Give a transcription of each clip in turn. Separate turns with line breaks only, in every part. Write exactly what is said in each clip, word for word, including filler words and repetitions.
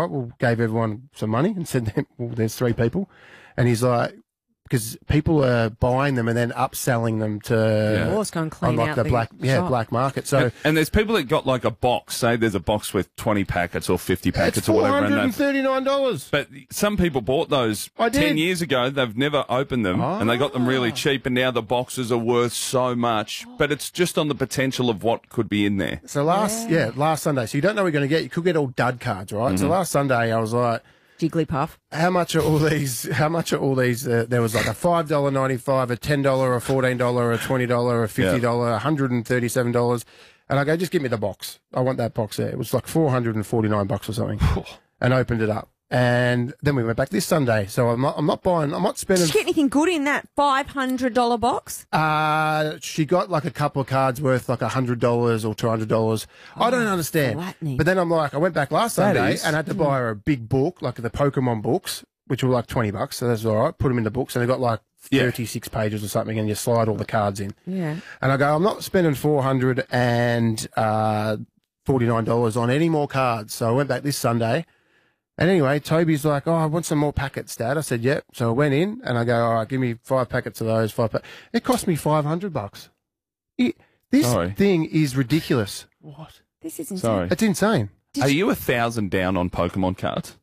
right, well, gave everyone some money and said, well, there's three people. And he's like, because people are buying them and then upselling them to
Yeah.
Or it's going clean
on like
out
the
the
black, yeah,
shop.
black market. So
And, and there's people that got like a box. Say there's a box with twenty packets or fifty packets
it's
or
four
whatever.
hundred and
And they've-
thirty-nine dollars.
but some people bought those
I did.
ten years ago. They've never opened them, and they got them really cheap. And now the boxes are worth so much. But it's just on the potential of what could be in there.
So last, yeah. last Sunday. So you don't know what you're going to get. You could get all dud cards, right?
Mm-hmm.
So last Sunday, I was like,
Jigglypuff.
how much are all these? How much are all these? Uh, there was like a five dollar ninety-five, a ten dollar, a fourteen dollar, a twenty dollar, a fifty dollar, a hundred and thirty-seven dollars, and I go, just give me the box. I want that box there. It was like four hundred and forty-nine bucks or something, and opened it up. And then we went back this Sunday. So I'm not, I'm not buying. I'm not spending.
Did you get anything good in that five hundred dollar box?
Uh, she got like a couple of cards worth like a hundred dollars or two hundred dollars. I don't understand.
flattening.
But then I'm like, I went back last
That
Sunday
is.
and had to buy her a big book, like the Pokemon books, which were like twenty bucks. So that's all right. Put them in the books, and they got like
Yeah.
thirty-six pages or something, and you slide all the cards in.
Yeah.
And I go, I'm not spending four hundred and forty-nine dollars on any more cards. So I went back this Sunday. And anyway, Toby's like, oh, I want some more packets, Dad. I said, yep. So I went in and I go, all right, give me five packets of those. Five. Pa-. It cost me five hundred bucks. It, this
Sorry.
thing is ridiculous.
What?
This is insane.
Sorry.
It's insane.
Are you a thousand down on Pokemon cards?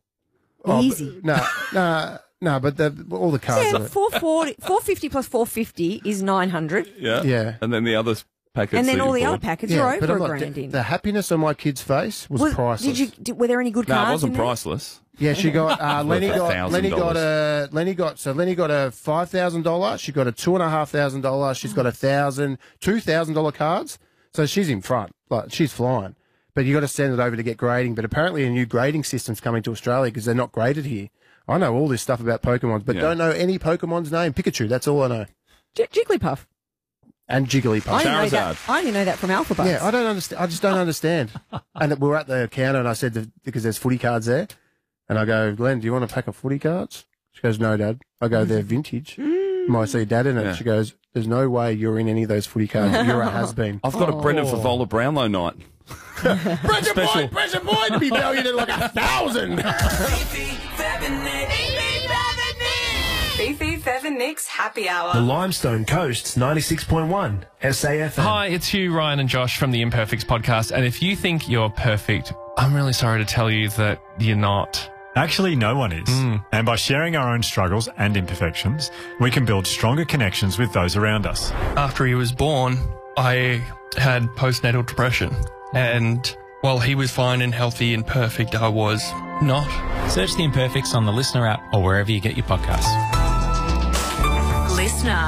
Easy.
No, no, no, but the, all the cards
Yeah,
are.
four forty, four fifty plus four fifty is nine hundred.
Yeah.
Yeah.
And then the other packets.
And then
that
all
you
the other
bought?
packets
Yeah,
are
but
over
I'm
a
like,
grand
the,
in.
the happiness on my kid's face was,
Was-
priceless.
Did you? Did, were there any good
No,
cards?
it wasn't
in there?
priceless.
Yeah, she got uh, Lenny
Worth a
got
thousand
Lenny got
dollars.
a Lenny got so Lenny got a five thousand dollar. She got a two and a half thousand dollar. She's got a thousand, two thousand dollar cards. So she's in front, like she's flying. But you got to send it over to get grading. But apparently a new grading system's coming to Australia because they're not graded here. I know all this stuff about Pokemons, but
Yeah.
don't know any Pokemon's name. Pikachu, that's all I know.
J- Jigglypuff.
And Jigglypuff.
I only, know that,
Charizard.
I only know that from Alphabet.
Yeah, I don't understand. I just don't understand. And we were at the counter, and I said that because there's footy cards there, and I go, Glenn, do you want a pack of footy cards? She goes, no, Dad. I go, they're vintage. Might see Dad in it.
Yeah.
She goes, there's no way you're in any of those footy cards. You're a has been.
I've got a Brendan Favola Brownlow night.
Pressure
Special.
point, pressure point to be valued at like a thousand.
Fifi, Fev and Nick's Happy
The
Hour.
Limestone Coast's ninety-six point one S A F M.
Hi, it's Hugh, Ryan, and Josh from the Imperfects podcast. And if you think you're perfect, I'm really sorry to tell you that you're not.
Actually, no one is. And by sharing our own struggles and imperfections, we can build stronger connections with those around us.
After he was born, I had postnatal depression. And while he was fine and healthy and perfect, I was not.
Search The Imperfects on the Listener app or wherever you get your podcasts.
Listener.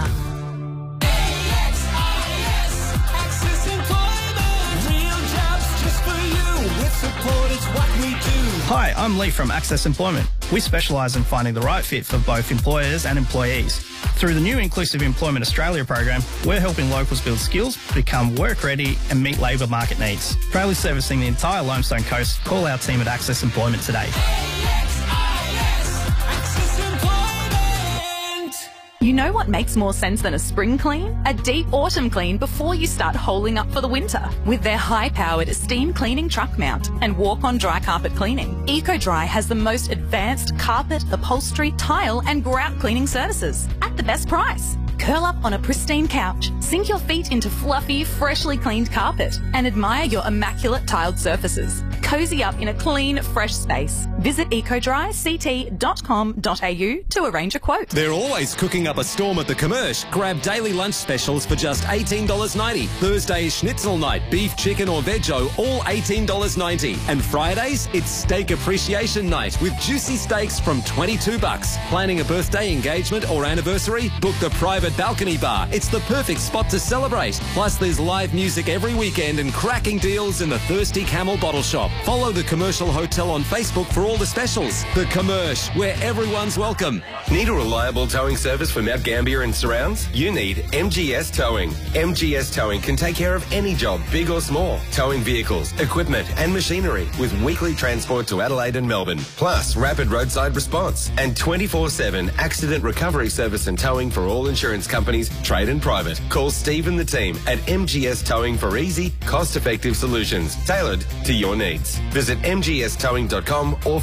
Hi, I'm Lee from Access Employment. We specialise in finding the right fit for both employers and employees. Through the new Inclusive Employment Australia program, we're helping locals build skills, become work ready and meet labour market needs. Proudly servicing the entire Limestone Coast, call our team at Access Employment today.
You know what makes more sense than a spring clean? A deep autumn clean before you start holing up for the winter. With their high-powered steam cleaning truck mount and walk-on dry carpet cleaning, EcoDry has the most advanced carpet, upholstery, tile and grout cleaning services at the best price. Curl up on a pristine couch, sink your feet into fluffy, freshly cleaned carpet and admire your immaculate tiled surfaces. Cozy up in a clean, fresh space. Visit ecodry c t dot com dot a u to arrange a quote.
They're always cooking up a storm at the Commerce. Grab daily lunch specials for just eighteen dollars ninety. Thursday is schnitzel night, beef, chicken or veggie, all eighteen dollars ninety. And Fridays, it's steak appreciation night with juicy steaks from twenty-two bucks. Planning a birthday, engagement or anniversary? Book the private balcony bar. It's the perfect spot to celebrate. Plus there's live music every weekend and cracking deals in the Thirsty Camel Bottle Shop. Follow the Commercial Hotel on Facebook for all the specials. The Commerce, where everyone's welcome.
Need a reliable towing service for Mount Gambier and surrounds? You need M G S Towing. M G S Towing can take care of any job, big or small. Towing vehicles, equipment and machinery with weekly transport to Adelaide and Melbourne. Plus rapid roadside response and twenty-four seven accident recovery service and towing for all insurance companies, trade and private. Call Steve and the team at M G S Towing for easy, cost-effective solutions tailored to your needs. Visit m g s towing dot com or